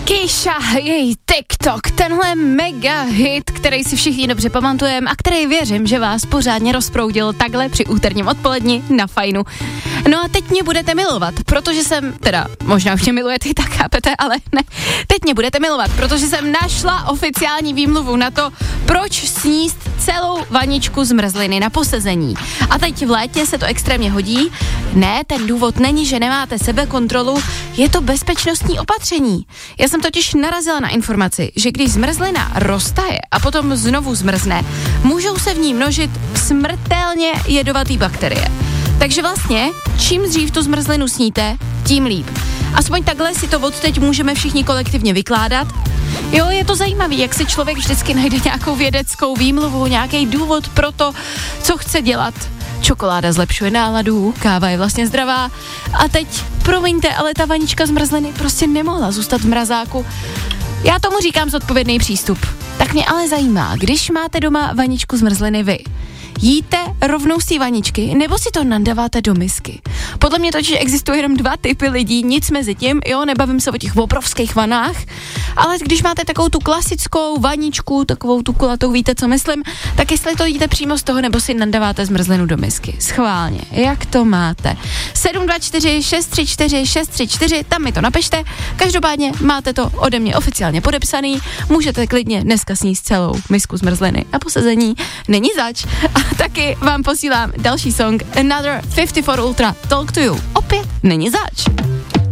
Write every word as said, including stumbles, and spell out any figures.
Keisha, její TikTok, tenhle mega hit, který si všichni dobře pamatujeme a který věřím, že vás pořádně rozproudil takhle při úterním odpoledni na Fajnu. No a teď mě budete milovat, protože jsem, teda možná už mě milujete i tak, chápete, ale ne, teď mě budete milovat, protože jsem našla oficiální výmluvu na to, proč sníst celou vaničku zmrzliny na posezení. A teď v létě se to extrémně hodí. Ne, ten důvod není, že nemáte sebekontrolu, je to bezpečnostní opatření. Já jsem totiž narazila na informaci, že když zmrzlina roztaje a potom znovu zmrzne, můžou se v ní množit smrtelně jedovatý bakterie. Takže vlastně, čím dřív tu zmrzlinu sníte, tím líp. Aspoň takhle si to odteď můžeme všichni kolektivně vykládat. Jo, je to zajímavý, jak si člověk vždycky najde nějakou vědeckou výmluvu, nějaký důvod pro to, co chce dělat. Čokoláda zlepšuje náladu, káva je vlastně zdravá. A teď, promiňte, ale ta vanička zmrzliny prostě nemohla zůstat v mrazáku. Já tomu říkám zodpovědný přístup. Tak mě ale zajímá, když máte doma vaničku zmrzliny vy, jíte rovnou z té vaničky, nebo si to nadáváte do misky? Podle mě totiž existují jenom dva typy lidí, nic mezi tím, jo, nebavím se o těch obrovských vanách, ale když máte takovou tu klasickou vaničku, takovou tu kulatou, víte, co myslím, tak jestli to jíte přímo z toho, nebo si nadáváte zmrzlinu do misky. Schválně, jak to máte? sedm dva čtyři šest tři čtyři šest tři čtyři, tam mi to napište, každopádně máte to ode mě oficiálně podepsaný, můžete klidně dneska sníst celou misku zmrzliny a posezení není zač. A taky vám posílám další song Another fifty four Ultra Talk to You. Opět není zač.